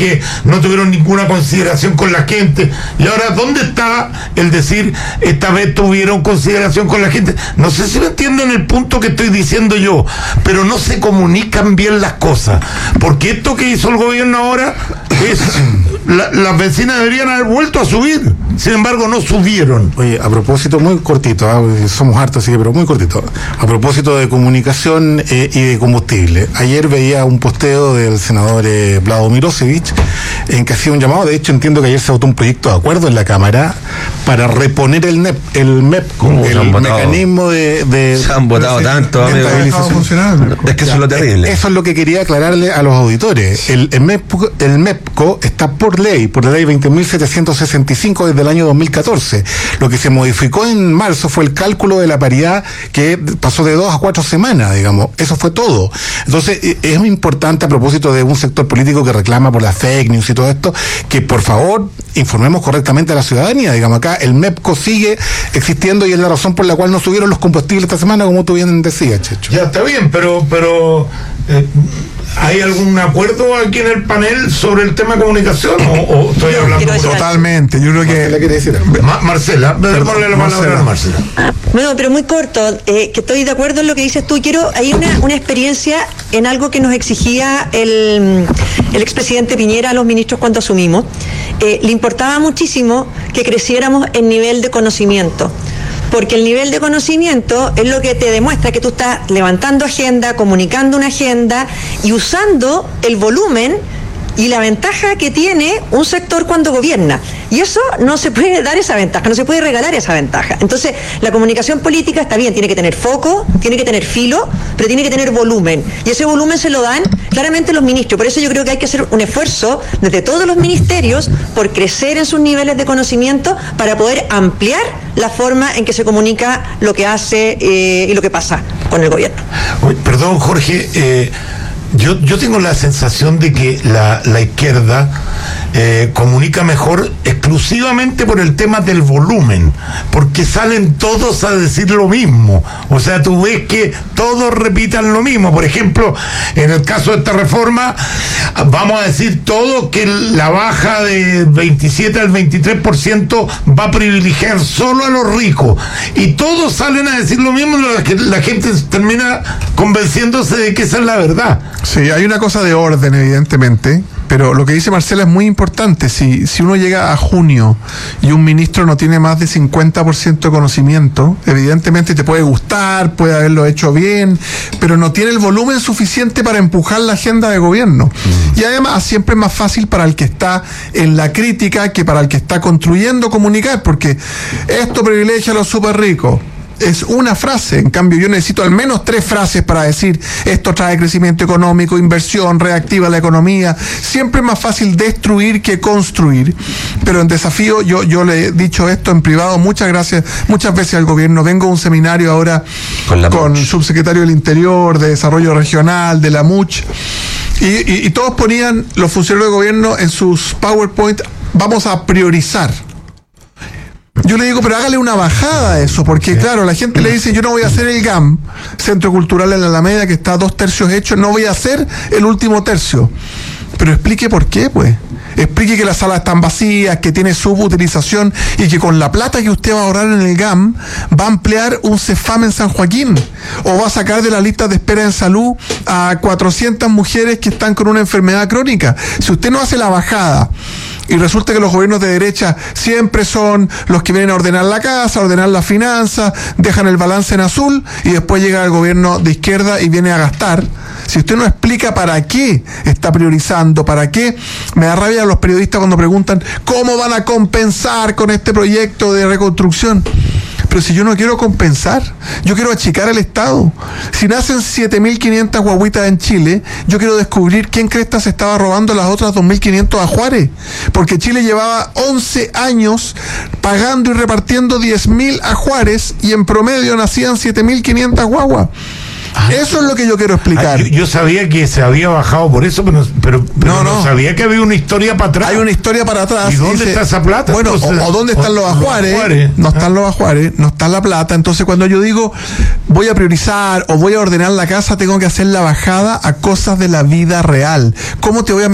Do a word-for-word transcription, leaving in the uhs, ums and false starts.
que no tuvieron ninguna consideración con la gente. Y ahora, ¿dónde está el decir esta vez tuvieron consideración con la gente? No sé si me entienden el punto que estoy diciendo yo, pero no se comunican bien las cosas, porque esto que hizo el gobierno ahora es la, las vecinas deberían haber vuelto a subir, sin embargo no subieron. Oye, a propósito, muy cortito, ¿eh? Somos hartos, así que, pero muy cortito, a propósito de comunicación eh, y de combustible, ayer veía un posteo del senador eh, Vlado Mirosevic en que hacía un llamado. De hecho, entiendo que ayer se votó un proyecto de acuerdo en la Cámara para reponer el NEP, el MEPCO, el mecanismo de, de se han votado de, tanto, de amigo. Es que eso es lo terrible. Eso es lo que quería aclararle a los auditores. El, el, MEPCO, el MEPCO está por ley, por la ley veinte mil setecientos sesenta y cinco desde el año dos mil catorce. Lo que se modificó en marzo fue el cálculo de la paridad, que pasó de dos a cuatro semanas, digamos. Eso fue todo. Entonces, es muy importante, a propósito de un sector político que reclama por las fake news y todo esto, que por favor informemos correctamente a la ciudadanía. Digamos, acá el MEPCO sigue existiendo y es la razón por la cual no subieron los combustibles esta semana, como tú bien decías, Checho. Ya está bien, pero pero eh, ¿hay algún acuerdo aquí en el panel sobre el tema de comunicación? ¿O, o estoy hablando totalmente? Yo creo que Marcela quiere decir. Ma- Marcela, démosle la palabra a Marcela. Bueno, pero muy corto, eh, que estoy de acuerdo en lo que dices tú. Quiero, hay una, una experiencia en algo que nos exigía el, el expresidente Piñera a los ministros cuando asumimos. Eh, le importaba muchísimo que creciéramos en nivel de conocimiento, porque el nivel de conocimiento es lo que te demuestra que tú estás levantando agenda, comunicando una agenda y usando el volumen y la ventaja que tiene un sector cuando gobierna. Y eso no se puede dar esa ventaja, no se puede regalar esa ventaja. Entonces, la comunicación política está bien, tiene que tener foco, tiene que tener filo, pero tiene que tener volumen. Y ese volumen se lo dan claramente los ministros. Por eso yo creo que hay que hacer un esfuerzo desde todos los ministerios por crecer en sus niveles de conocimiento para poder ampliar la forma en que se comunica lo que hace eh, y lo que pasa con el gobierno. Oye, perdón, Jorge, eh, Yo, yo tengo la sensación de que la, la izquierda eh, comunica mejor exclusivamente por el tema del volumen, porque salen todos a decir lo mismo. O sea, tú ves que todos repitan lo mismo. Por ejemplo, en el caso de esta reforma, vamos a decir todos que la baja de veintisiete al veintitrés por ciento va a privilegiar solo a los ricos. Y todos salen a decir lo mismo, la, la gente termina convenciéndose de que esa es la verdad. sí, hay una cosa de orden, evidentemente, pero lo que dice Marcela es muy importante. Si, si uno llega a junio y un ministro no tiene más de cincuenta por ciento de conocimiento, evidentemente te puede gustar, puede haberlo hecho bien, pero no tiene el volumen suficiente para empujar la agenda de gobierno. Mm. Y además siempre es más fácil para el que está en la crítica que para el que está construyendo comunicar, porque esto privilegia a los súper ricos. Es una frase, en cambio yo necesito al menos tres frases para decir esto trae crecimiento económico, inversión, reactiva la economía. Siempre es más fácil destruir que construir, pero en desafío yo, yo le he dicho esto en privado muchas gracias, muchas veces al gobierno. Vengo a un seminario ahora con, con el subsecretario del Interior, de Desarrollo Regional, de la M U C, y, y, y todos ponían los funcionarios de gobierno en sus PowerPoint, vamos a priorizar. Yo le digo, pero hágale una bajada a eso, porque claro, la gente le dice, yo no voy a hacer el G A M, Centro Cultural en la Alameda, que está a dos tercios hecho, no voy a hacer el último tercio. Pero explique por qué, pues. Explique que las salas están vacías, que tiene subutilización y que con la plata que usted va a ahorrar en el G A M va a ampliar un CEFAM en San Joaquín, o va a sacar de la lista de espera en salud a cuatrocientas mujeres que están con una enfermedad crónica. Si usted no hace la bajada y resulta que los gobiernos de derecha siempre son los que vienen a ordenar la casa, a ordenar las finanzas, dejan el balance en azul y después llega el gobierno de izquierda y viene a gastar. Si usted no explica para qué está priorizando, para qué, me da rabia a los periodistas cuando preguntan cómo van a compensar con este proyecto de reconstrucción. Pero si yo no quiero compensar, yo quiero achicar al Estado. Si nacen siete mil quinientas guaguitas en Chile, yo quiero descubrir quién cresta se estaba robando las otras dos mil quinientas ajuares. Porque Chile llevaba once años pagando y repartiendo diez mil ajuares y en promedio nacían siete mil quinientas guaguas. Ah, eso es lo que yo quiero explicar. Ah, yo, yo sabía que se había bajado por eso, pero, pero, pero no, no. no sabía que había una historia para atrás. Hay una historia para atrás. ¿Y dónde dice, está esa plata? Bueno, entonces, o, o dónde están o, los ajuares. ajuares. No están los ajuares, no está la plata. Entonces, cuando yo digo voy a priorizar o voy a ordenar la casa, tengo que hacer la bajada a cosas de la vida real. ¿Cómo te voy a